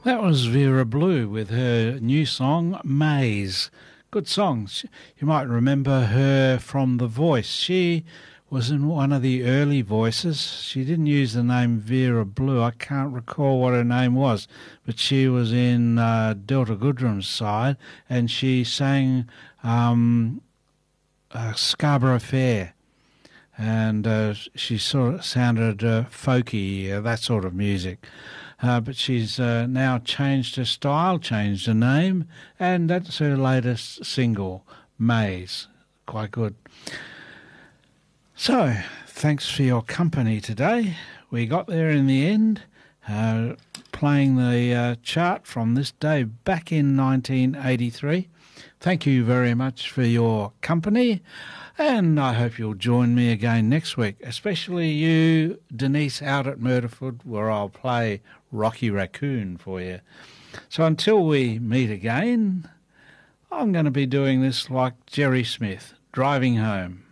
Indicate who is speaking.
Speaker 1: That was Vera Blue with her new song, Maze. Good song. You might remember her from The Voice. She was in one of the early Voices. She didn't use the name Vera Blue. I can't recall what her name was, but she was in Delta Goodrum's side, and she sang Scarborough Fair. And she sort of sounded folky, that sort of music. But she's now changed her style, changed her name, and that's her latest single, Maze. Quite good. So, thanks for your company today. We got there in the end, playing the chart from this day back in 1983. Thank you very much for your company, and I hope you'll join me again next week, especially you, Denise, out at Murderford, where I'll play Rocky Raccoon for you. So until we meet again, I'm going to be doing this like Jerry Smith, driving home.